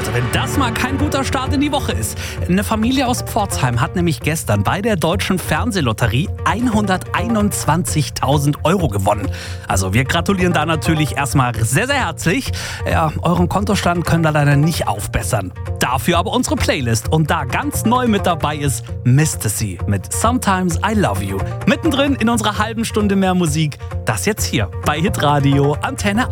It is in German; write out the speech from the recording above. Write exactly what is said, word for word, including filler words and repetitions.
Also wenn das mal kein guter Start in die Woche ist. Eine Familie aus Pforzheim hat nämlich gestern bei der Deutschen Fernsehlotterie hunderteinundzwanzigtausend Euro gewonnen. Also wir gratulieren da natürlich erstmal sehr, sehr herzlich. Ja, euren Kontostand können wir leider nicht aufbessern. Dafür aber unsere Playlist. Und da ganz neu mit dabei ist Mistasy mit Sometimes I Love You. Mittendrin in unserer halben Stunde mehr Musik. Das jetzt hier bei Hitradio Antenne